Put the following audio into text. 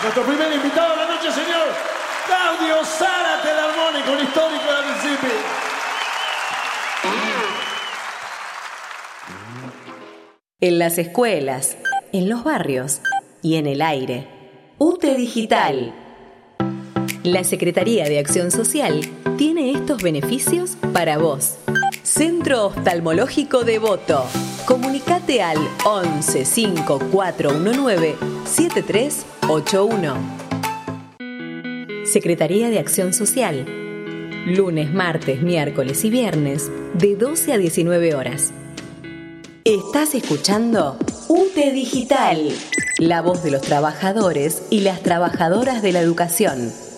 Nuestro primer invitado de la noche, señor Claudio Zárate, el armónico, un histórico de la Mississippi. En las escuelas, en los barrios y en el aire. UTE Digital. La Secretaría de Acción Social tiene estos beneficios para vos. Centro Oftalmológico Devoto. Comunicate al 11 5419 7381. Secretaría de Acción Social. Lunes, martes, miércoles y viernes de 12 a 19 horas. Estás escuchando UTE Digital, la voz de los trabajadores y las trabajadoras de la educación.